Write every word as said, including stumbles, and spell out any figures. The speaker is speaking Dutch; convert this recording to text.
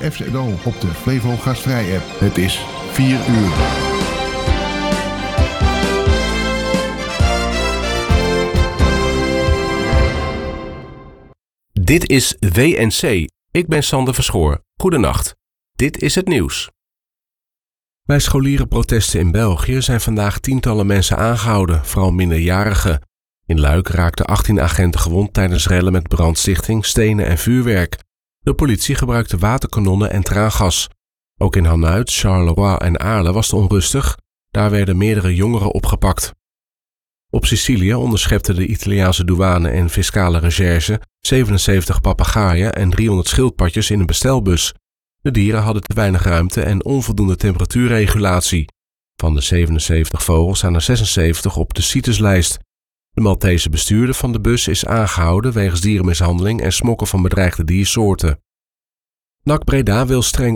F Z O op de Flevo Gastvrij app. Het is vier uur. Dit is W N C. Ik ben Sander Verschoor. Goedenacht. Dit is het nieuws. Bij scholierenprotesten in België zijn vandaag tientallen mensen aangehouden, vooral minderjarigen. In Luik raakten achttien agenten gewond tijdens rellen met brandstichting, stenen en vuurwerk. De politie gebruikte waterkanonnen en traangas. Ook in Hanuit, Charleroi en Aarle was het onrustig. Daar werden meerdere jongeren opgepakt. Op Sicilië onderschepte de Italiaanse douane en fiscale recherche zevenenzeventig papegaaien en driehonderd schildpadjes in een bestelbus. De dieren hadden te weinig ruimte en onvoldoende temperatuurregulatie. Van de zevenenzeventig vogels staan er zesenzeventig op de CITES-lijst. De Maltese bestuurder van de bus is aangehouden wegens dierenmishandeling en smokken van bedreigde diersoorten. N A C Breda wil streng